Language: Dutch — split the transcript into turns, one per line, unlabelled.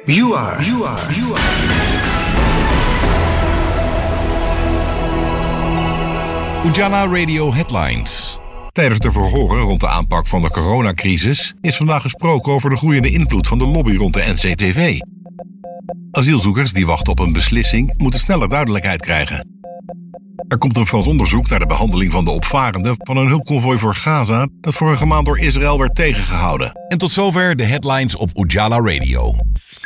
You are.
Ujala Radio Headlines. Tijdens de verhoren rond de aanpak van de coronacrisis is vandaag gesproken over de groeiende invloed van de lobby rond de NCTV. Asielzoekers die wachten op een beslissing moeten sneller duidelijkheid krijgen. Er komt een Frans onderzoek naar de behandeling van de opvarenden van een hulpconvoi voor Gaza dat vorige maand door Israël werd tegengehouden. En tot zover de headlines op Ujala Radio.